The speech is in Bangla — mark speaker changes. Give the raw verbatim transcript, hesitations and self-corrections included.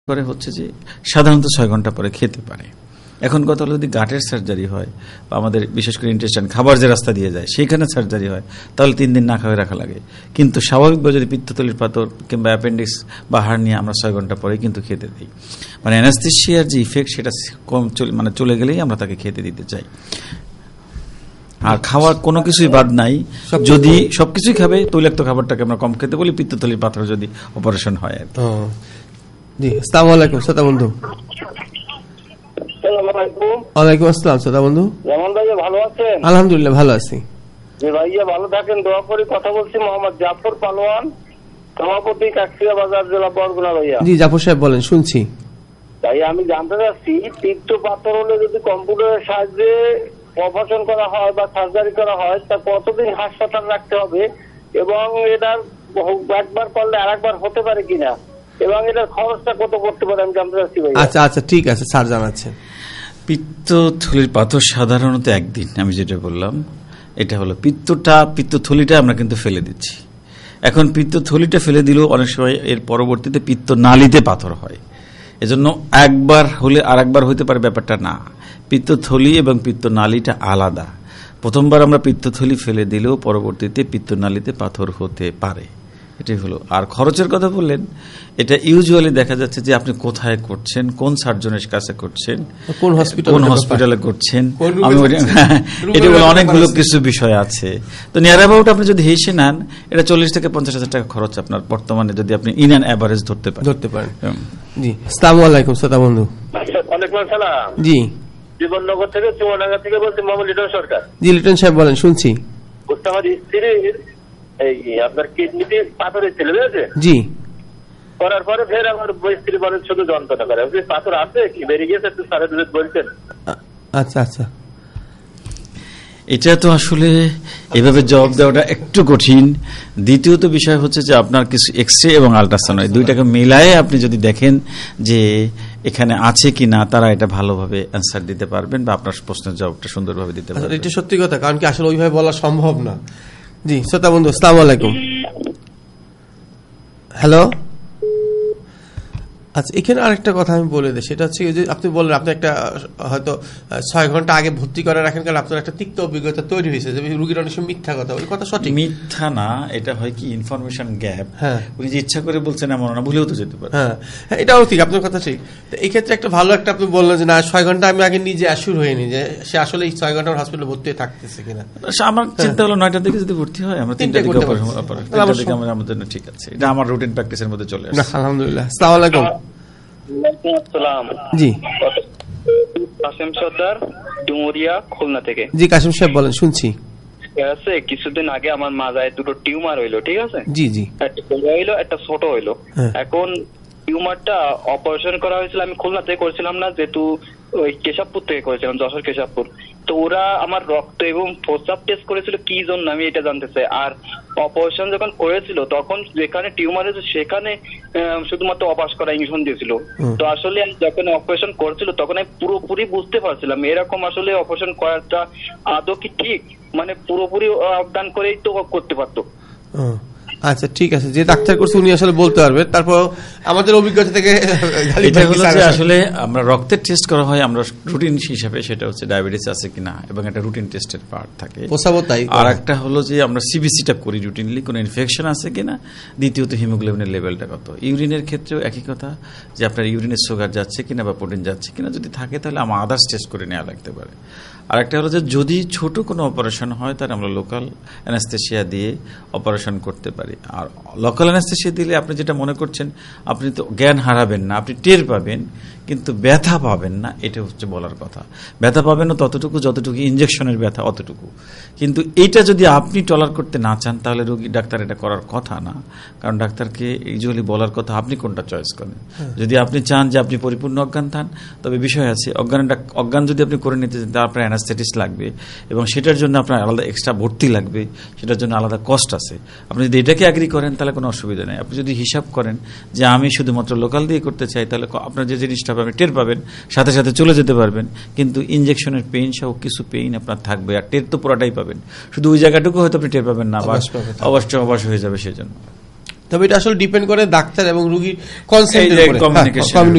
Speaker 1: করে হচ্ছে যে সাধারণত ছয় ঘন্টা পরে খেতে পারে। এখন কথা হলো যদি গাটের সার্জারি হয় বা আমাদের বিশেষ করে ইন্টেস্টাইন খাবার যে রাস্তা দিয়ে যায় সেইখানে সার্জারি হয় তাহলে তিন দিন না খাওয়া রাখা লাগে। কিন্তু স্বাভাবিকভাবে যদি পিত্তথলির পাথর কিংবা অ্যাপেন্ডিক্স বা হার্নিয়া আমরা ছয় ঘন্টা পরে কিন্তু খেতে দিই। মানে অ্যানাস্থেসিয়ার যে ইফেক্ট সেটা কম মানে চলে গেলেই আমরা তাকে খেতে দিতে চাই। আর খাওয়ার কোনো কিছুই বাদ নাই, যদি সবকিছুই খাবে তৈলাক্ত খাবারটাকে আমরা কম খেতে বলি পিত্তথলির পাথর যদি অপারেশন হয় আর কি।
Speaker 2: জি, আসসালামু আলাইকুম শ্রোতা বন্ধু। ওয়ালাইকুম আসসালাম শ্রোতা বন্ধু।
Speaker 3: যেমন ভাইয়া ভালো আছেন?
Speaker 2: আলহামদুলিল্লাহ ভালো আছি।
Speaker 3: যে ভাইয়া ভালো থাকেন দোয়া করি। কথা বলছি মোহাম্মদ জাফর পালোয়ান, সভাপতি কাকসিয়া বাজার, জেলা বরগুনা। ভাইয়া
Speaker 2: জি জাফর সাহেব বলেন, শুনছি।
Speaker 3: ভাইয়া আমি জানতে চাচ্ছি পিত্ত পাথর হলে যদি কম্পিউটারের সাহায্যে অপারেশন করা হয় বা সার্জারি করা হয় তা কতদিন হাসপাতাল রাখতে হবে এবং এটার একবার করলে আর একবার হতে পারে কিনা এবং এটার খরচটা কত পড়তে পারে আমি জানতে চাচ্ছি ভাইয়া।
Speaker 2: আচ্ছা আচ্ছা ঠিক আছে স্যার জানাচ্ছেন।
Speaker 1: পিত্তথলির পাথর সাধারণত একদিন, আমি যেটা বললাম এটা হলো পিত্তটা পিত্তথলিটা আমরা কিন্তু ফেলে দিচ্ছি। এখন পিত্তথলিটা ফেলে দিলেও অনেক সময় এর পরবর্তীতে পিত্ত নালীতে পাথর হয়, এজন্য একবার হলে আর একবার হইতে পারে ব্যাপারটা না। পিত্তথলি এবং পিত্তনালীটা আলাদা। প্রথমবার আমরা পিত্তথলি ফেলে দিলেও পরবর্তীতে পিত্তনালীতে পাথর হতে পারে, এটাই হলো। আর খরচের কথা বললেন, এটা ইউজুয়ালি দেখা যাচ্ছে যে আপনি কোথায় করছেন, কোন সার্জনের কাছে করছেন, কোন হসপিটালে করছেন, এটা বলে অনেকগুলো কিছু বিষয় আছে। তো নিয়ার অ্যাবাউট আপনি যদি হেসে নেন এটা চল্লিশ থেকে পঞ্চাশ হাজার টাকা খরচ আপনার বর্তমানে যদি আপনি ইন অ্যান অ্যাভারেজ ধরতে পারেন
Speaker 2: ধরতে পারেন জি, আসসালামু আলাইকুম শ্রোতা বন্ধু।
Speaker 3: ওয়ালাইকুম আসসালাম।
Speaker 2: জি,
Speaker 3: জীবননগর থেকে চুয়াডাঙ্গা থেকে বলছি মোহাম্মদ লিটন সরকার।
Speaker 2: জি লিটন সাহেব বলেন, শুনছি।
Speaker 3: আমার স্ত্রীর এই আপনার কিডনিতে পাথর ছিল, বুঝেছে?
Speaker 2: জি।
Speaker 3: করার পরে ফের আমার স্ত্রী বলেন শুধু যন্ত্রণা করে, পাথর আছে কি বেরিয়ে গেছে একটু সাড়ে দুধ বলছেন।
Speaker 2: আচ্ছা আচ্ছা,
Speaker 1: এটা তো আসলে এভাবে জবাব দেওয়াটা একটু কঠিন। দ্বিতীয়ত বিষয় হচ্ছে যে আপনার কিছু এক্সরে এবং আল্ট্রাসাউন্ড দুইটাকে মিলায়ে আপনি যদি দেখেন যে এখানে আছে কি না, তারা এটা ভালোভাবে অ্যান্সার দিতে পারবেন বা আপনার প্রশ্নের জবাবটা সুন্দরভাবে দিতে পারবেন।
Speaker 2: এটা সত্যি কথা, কারণ কি আসলে ওইভাবে বলা সম্ভব না। জি শ্রোতা বন্ধু, আসসালামু আলাইকুম। হ্যালো, আচ্ছা এখানে আরেকটা কথা আমি বলে দিই, সেটা হচ্ছে যে আপনি বললেন আপনি একটা হয়তো ছয় ঘন্টা আগে ভর্তি করে রাখেন কারণ আপনার একটা তিক্ত অভিজ্ঞতা তৈরি হয়েছে যে রুগীর অনেক সময় মিথ্যা কথা, ওই কথা সঠিক?
Speaker 1: মিথ্যা না, এটা হয় কি ইনফরমেশন গ্যাপ।
Speaker 2: হ্যাঁ,
Speaker 1: উনি যে ইচ্ছা করে বলছেন এমন না, ভুলেও তো যেতে পারে।
Speaker 2: হ্যাঁ এটাও ঠিক, আপনার কথা ঠিক। এই ক্ষেত্রে একটা ভালো একটা আপনি বললেন যে না ছয় ঘন্টা আমি আগে নিজে অ্যাসিওর হইনি যে সে আসলে এই ছয় ঘন্টা হসপিটালে ভর্তি হয়ে থাকতেছে কিনা।
Speaker 1: আমার চিন্তা হলো নয়টার দিকে যদি ভর্তি হয় আমরা তিনটার দিকে আমাদের জন্য ঠিক আছে, এটা আমার রুটিন প্র্যাকটিসের মধ্যে চলে আসে।
Speaker 2: আলহামদুলিল্লাহ। আসসালামু আলাইকুম। জি
Speaker 4: কাসেম সর্দার, ডুমুরিয়া, খুলনা থেকে।
Speaker 2: জি কাসেম সাহেব বলেন, শুনছি।
Speaker 4: আছে কিছুদিন আগে আমার মাজায় দুটো টিউমার হইলো, ঠিক আছে?
Speaker 2: জি জি,
Speaker 4: একটা বড় হইলো একটা ছোট হইলো। এখন টিউমারটা অপারেশন করা হয়েছিল, আমি খুলনা থেকে করেছিলাম না, যেহেতু ওই কেশবপুর থেকে করেছিলাম, যশোর কেশবপুর। তো ওরা আমার রক্ত এবং প্রস্রাব টেস্ট করেছিল, কি জন্য আমি এটা জানতে চাই। আর অপারেশন যখন করেছিল তখন যেখানে টিউমার হয়েছে সেখানে শুধুমাত্র অপারেশন করা ইঞ্জেকশন দিয়েছিল। তো আসলে যখন অপারেশন করেছিল তখন আমি পুরোপুরি বুঝতে পারছিলাম এরকম আসলে অপারেশন করাটা আদৌ কি ঠিক, মানে পুরোপুরি অবদান করেই তো করতে পারতো।
Speaker 2: আচ্ছা ঠিক আছে, যে ডাক্তার করছে উনি আসলে বলতে পারবে। তারপর আমাদের অভিজ্ঞতা থেকে
Speaker 1: এটা হলো যে আসলে আমরা রক্তের টেস্ট করা হয় আমরা রুটিন হিসাবে, সেটা হচ্ছে ডায়াবেটিস আছে কিনা এবং একটা রুটিন টেস্টের পার্ট থাকে। আর একটা হলো যে আমরা সিবিসিটা করি রুটিনলি, কোনো ইনফেকশন আছে কিনা। দ্বিতীয়ত হিমোগ্লোবিনের লেভেলটা কত। ইউরিনের ক্ষেত্রেও একই কথা, যে আপনার ইউরিনের সুগার যাচ্ছে কিনা বা প্রোটিন যাচ্ছে কিনা, যদি থাকে তাহলে আমার আদার্স টেস্ট করে নেওয়া লাগতে পারে। আর একটা হলো যে যদি ছোট কোনো অপারেশন হয় তাহলে আমরা লোকাল অ্যানাস্থেসিয়া দিয়ে অপারেশন করতে পারি। আর লোকাল অ্যানাস্থেসিয়া দিলে আপনি যেটা মনে করছেন আপনি তো জ্ঞান হারাবেন না, আপনি টের পাবেন কিন্তু ব্যথা পাবেন না, এটা হচ্ছে বলার কথা। ব্যথা পাবেন না ততটুকু যতটুকু ইনজেকশনের ব্যথা অতটুকু। কিন্তু এইটা যদি আপনি টলার করতে না চান তাহলে রোগী ডাক্তার এটা করার কথা না, কারণ ডাক্তারকে ইউজুয়ালি বলার কথা আপনি কোনটা চয়েস করেন। যদি আপনি চান যে আপনি পরিপূর্ণ অজ্ঞান থান তবে বিষয় আছে, অজ্ঞান অজ্ঞান যদি আপনি করে নিতে চান তাহলে আপনার অ্যানাস্থেটিস্ট লাগবে এবং সেটার জন্য আপনার আলাদা এক্সট্রা ভর্তি লাগবে, সেটার জন্য আলাদা কস্ট আছে। আপনি যদি এটাকে এগ্রি করেন তাহলে কোনো অসুবিধা নেই। আপনি যদি হিসাব করেন যে আমি শুধুমাত্র লোকাল দিয়ে করতে চাই তাহলে আপনার যে জিনিসটা আপনি টের পাবেন সাথে সাথে চলে যেতে পারবেন, কিন্তু ইনজেকশনের পেইন সহ কিছু পেইন আপনার থাকবে, আর টের তো পুরাটাই পাবেন, শুধু ওই জায়গাটুকু হয়তো আপনি টের পাবেন না, অবশ্যই অবশ্য হয়ে যাবে। সেই জন্য
Speaker 2: তবে এটা আসলে ডিপেন্ড করে ডাক্তার এবং রোগীর কনসেন্টের উপরে, কমিউনিকেশন।